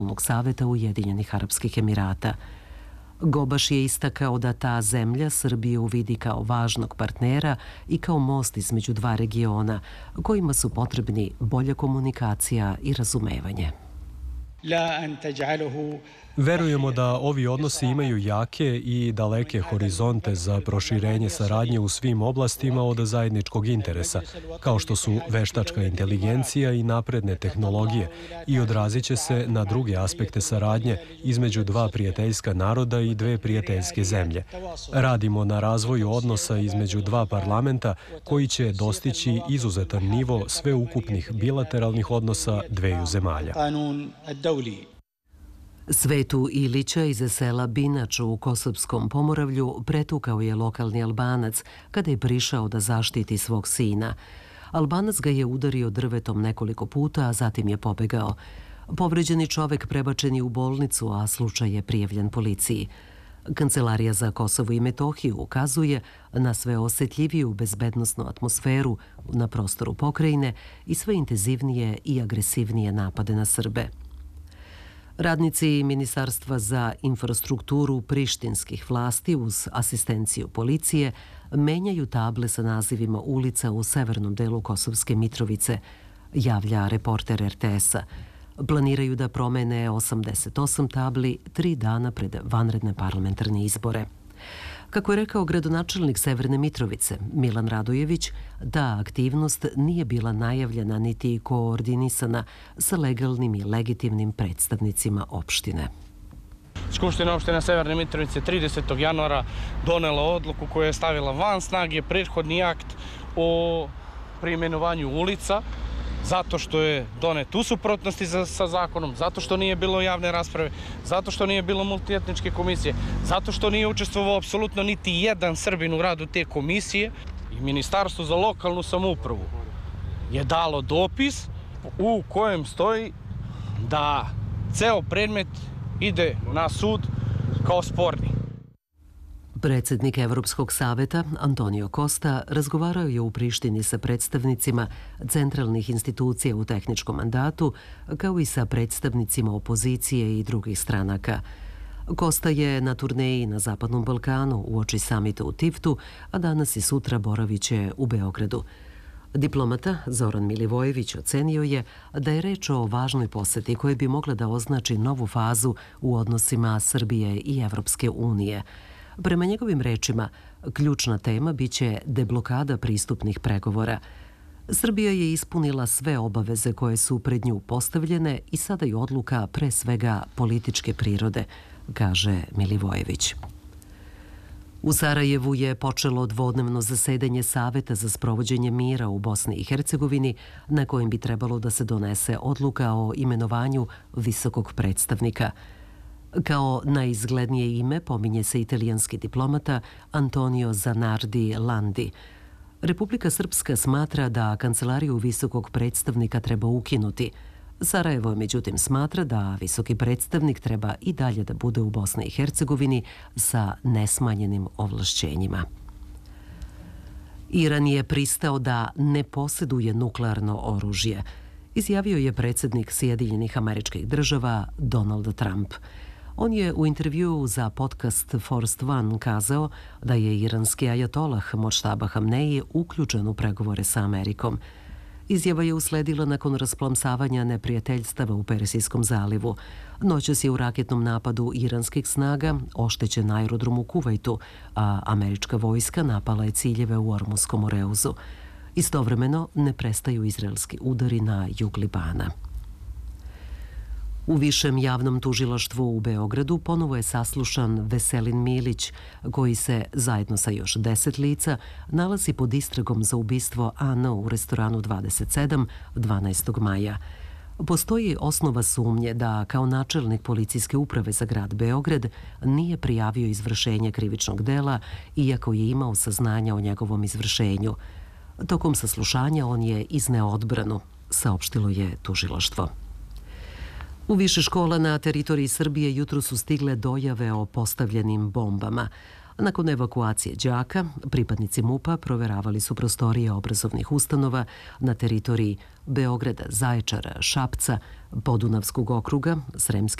saveta Ujedinjenih Arapskih Emirata. Gobaš je istakao da ta zemlja Srbiju vidi kao važnog partnera i kao most između dva regiona, kojima su potrebni bolja komunikacija i razumevanje. Verujemo da ovi odnosi imaju jake i daleke horizonte za proširenje saradnje u svim oblastima od zajedničkog interesa, kao što su veštačka inteligencija i napredne tehnologije, i odrazit će se na druge aspekte saradnje između dva prijateljska naroda i dve prijateljske zemlje. Radimo na razvoju odnosa između dva parlamenta koji će dostići izuzetan nivo sveukupnih bilateralnih odnosa dveju zemalja. Svetu Ilića iz sela Binač u Kosovskom Pomoravlju pretukao je lokalni Albanac kada je prišao da zaštiti svog sina. Albanac ga je udario drvetom nekoliko puta, a zatim je pobegao. Povređeni čovek prebačen je u bolnicu, a slučaj je prijavljen policiji. Kancelarija za Kosovo i Metohiju ukazuje na sve osetljiviju bezbednosnu atmosferu na prostoru pokrajine i sve intenzivnije i agresivnije napade na Srbe. Radnici Ministarstva za infrastrukturu prištinskih vlasti uz asistenciju policije menjaju table sa nazivima ulica u severnom delu Kosovske Mitrovice, javlja reporter RTS-a. Planiraju da promene 88 tabli 3 dana pred vanredne parlamentarne izbore. Kako je rekao gradonačelnik Severne Mitrovice, Milan Radojević, ta aktivnost nije bila najavljena niti koordinisana sa legalnim i legitimnim predstavnicima opštine. Skupština opštine Severne Mitrovice 30. januara donela odluku koja je stavila van snage prethodni akt o preimenovanju ulica, zato što je donet u suprotnosti sa zakonom, zato što nije bilo javne rasprave, zato što nije bilo multietničke komisije, zato što nije učestvovao apsolutno niti jedan Srbin u radu te komisije. I Ministarstvo za lokalnu samoupravu je dalo dopis u kojem stoji da ceo predmet ide na sud kao sporni. Predsjednik Evropskog saveta Antonio Costa razgovarao je u Prištini sa predstavnicima centralnih institucija u tehničkom mandatu, kao i sa predstavnicima opozicije i drugih stranaka. Costa je na turneji na Zapadnom Balkanu uoči samita u Tiftu, a danas i sutra boraviće u Beogradu. Diplomata Zoran Milivojević ocenio je da je reč o važnoj poseti koja bi mogla da označi novu fazu u odnosima Srbije i Evropske unije. Prema njegovim rečima, ključna tema biće deblokada pristupnih pregovora. Srbija je ispunila sve obaveze koje su pred nju postavljene i sada je odluka pre svega političke prirode, kaže Milivojević. U Sarajevu je počelo dvodnevno zasedanje Saveta za sprovođenje mira u Bosni i Hercegovini, na kojem bi trebalo da se donese odluka o imenovanju visokog predstavnika. Kao najizglednije ime pominje se italijanski diplomata Antonio Zanardi Landi. Republika Srpska smatra da kancelariju visokog predstavnika treba ukinuti. Sarajevo međutim smatra da visoki predstavnik treba i dalje da bude u Bosni i Hercegovini sa nesmanjenim ovlašćenjima. Iran je pristao da ne posjeduje nuklearno oružje, izjavio je predsjednik Sjedinjenih Američkih Država Donald Trump. On je u intervjuu za podcast Forst One kazao da je iranski ajatolah Močtaba Hamneji uključen u pregovore sa Amerikom. Izjava je usledila nakon rasplamsavanja neprijateljstava u Persijskom zalivu. Noćas je u raketnom napadu iranskih snaga oštećen aerodrom u Kuvajtu, a američka vojska napala je ciljeve u Ormuskom Moreuzu. Istovremeno ne prestaju izraelski udari na jug Libana. U Višem javnom tužilaštvu u Beogradu ponovo je saslušan Veselin Milić, koji se, zajedno sa još 10 lica, nalazi pod istragom za ubistvo Ana u restoranu 27 12. maja. Postoji osnova sumnje da, kao načelnik policijske uprave za grad Beograd, nije prijavio izvršenje krivičnog dela, iako je imao saznanja o njegovom izvršenju. Tokom saslušanja on je izneo odbranu, saopštilo je tužilaštvo. U više škola na teritoriji Srbije jutro su stigle dojave o postavljenim bombama. Nakon evakuacije đaka, pripadnici MUP-a proveravali su prostorije obrazovnih ustanova na teritoriji Beograda, Zaječara, Šapca, Podunavskog okruga, Sremske